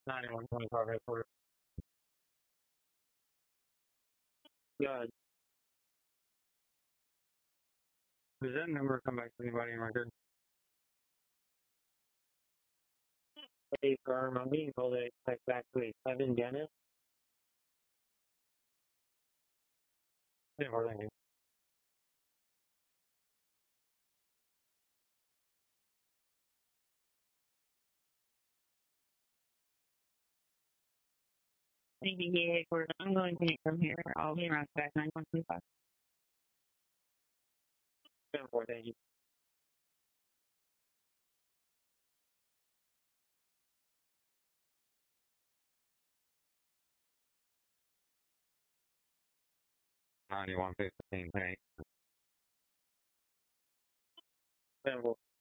9125 headquarters. Yeah, does that number come back to anybody in record? Hey, firm, I'm being told to expect back to a 7 Dennis. Yeah, thank you. CBA headquarters. I'm going to from here. I'll be around back 9125. 10-4, thank you. Ninety-one 15, thank you. 10-4.